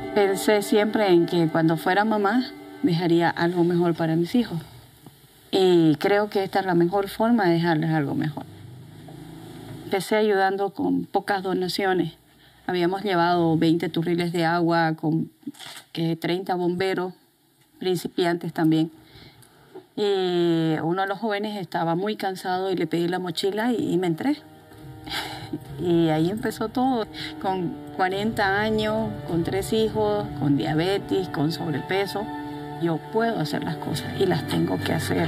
Pensé siempre en que cuando fuera mamá dejaría algo mejor para mis hijos. Y creo que esta es la mejor forma de dejarles algo mejor. Empecé ayudando con pocas donaciones. Habíamos llevado 20 turriles de agua con 30 bomberos, principiantes también. Y uno de los jóvenes estaba muy cansado y le pedí la mochila y me entré. Y ahí empezó todo, con 40 años, con 3 hijos, con diabetes, con sobrepeso. Yo puedo hacer las cosas y las tengo que hacer.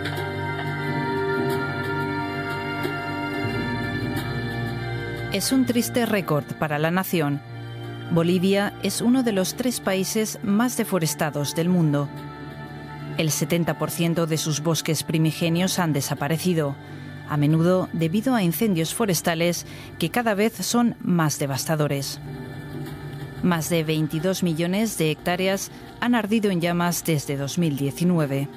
Es un triste récord para la nación. Bolivia es uno de los 3 países más deforestados del mundo. El 70% de sus bosques primigenios han desaparecido, a menudo debido a incendios forestales que cada vez son más devastadores. Más de 22 millones de hectáreas han ardido en llamas desde 2019.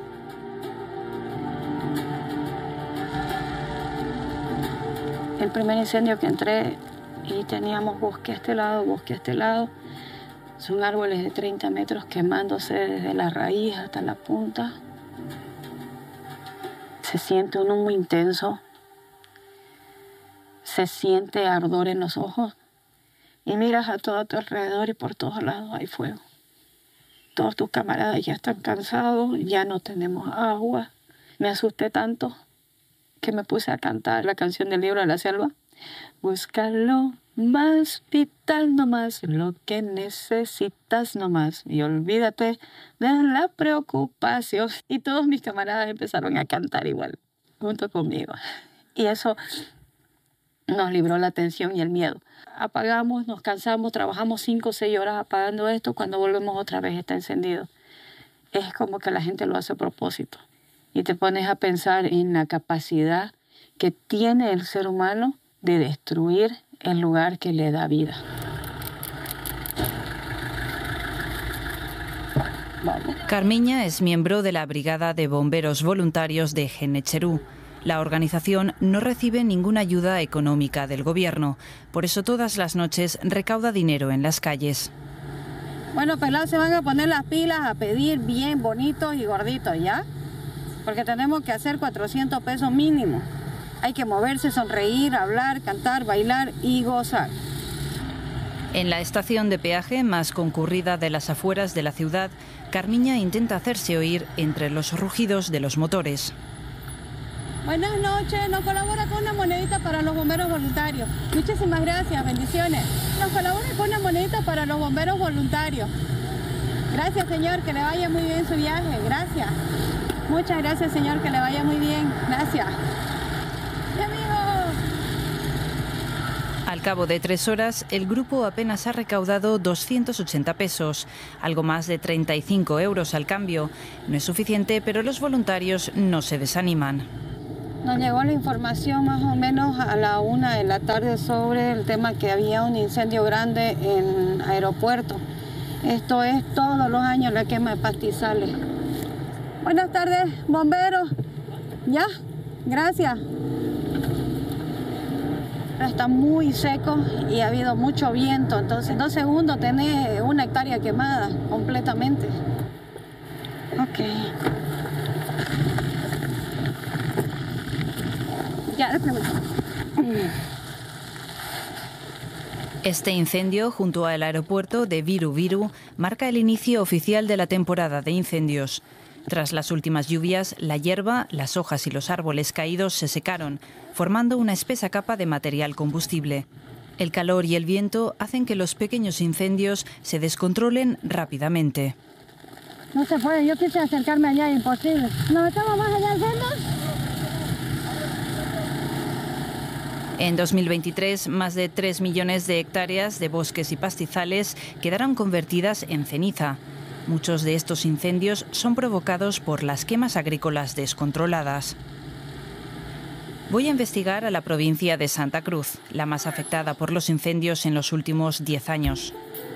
El primer incendio que entré y teníamos bosque a este lado, bosque a este lado. Son árboles de 30 metros quemándose desde la raíz hasta la punta. Se siente uno muy intenso. Se siente ardor en los ojos. Y miras a todo tu alrededor y por todos lados hay fuego. Todos tus camaradas ya están cansados, ya no tenemos agua. Me asusté tanto que me puse a cantar la canción del libro de la selva. Búscalo más vital nomás, lo que necesitas nomás. Y olvídate de la preocupación. Y todos mis camaradas empezaron a cantar igual, junto conmigo. Y eso nos libró la tensión y el miedo. Apagamos, nos cansamos, trabajamos 5 o 6 horas apagando esto. Cuando volvemos otra vez está encendido. Es como que la gente lo hace a propósito. Y te pones a pensar en la capacidad que tiene el ser humano de destruir el lugar que le da vida. Vamos. Carmiña es miembro de la Brigada de Bomberos Voluntarios de Genecherú. La organización no recibe ninguna ayuda económica del gobierno, por eso todas las noches recauda dinero en las calles. Bueno, pelados, se van a poner las pilas a pedir bien bonitos y gorditos, ¿ya? Porque tenemos que hacer 400 pesos mínimo. Hay que moverse, sonreír, hablar, cantar, bailar y gozar. En la estación de peaje más concurrida de las afueras de la ciudad, Carmiña intenta hacerse oír entre los rugidos de los motores. Buenas noches, nos colabora con una monedita para los bomberos voluntarios. Muchísimas gracias, bendiciones. Nos colabora con una monedita para los bomberos voluntarios. Gracias, señor, que le vaya muy bien su viaje, gracias. Muchas gracias, señor, que le vaya muy bien, gracias. ¡Mi amigo! Al cabo de 3 horas, el grupo apenas ha recaudado 280 pesos, algo más de 35 euros al cambio. No es suficiente, pero los voluntarios no se desaniman. Nos llegó la información más o menos a la 1 de la tarde sobre el tema que había un incendio grande en aeropuerto. Esto es todos los años la quema de pastizales. Buenas tardes, bomberos. ¿Ya? Gracias. Está muy seco y ha habido mucho viento, entonces en 2 segundos tenés 1 hectárea quemada completamente. Ok. Ya, le pregunto. Este incendio, junto al aeropuerto de Viru Viru, marca el inicio oficial de la temporada de incendios. Tras las últimas lluvias, la hierba, las hojas y los árboles caídos se secaron, formando una espesa capa de material combustible. El calor y el viento hacen que los pequeños incendios se descontrolen rápidamente. No se puede, yo quise acercarme allá, imposible. ¿No estamos más allá al fondo? En 2023, más de 3 millones de hectáreas de bosques y pastizales quedaron convertidas en ceniza. Muchos de estos incendios son provocados por las quemas agrícolas descontroladas. Voy a investigar a la provincia de Santa Cruz, la más afectada por los incendios en los últimos 10 años.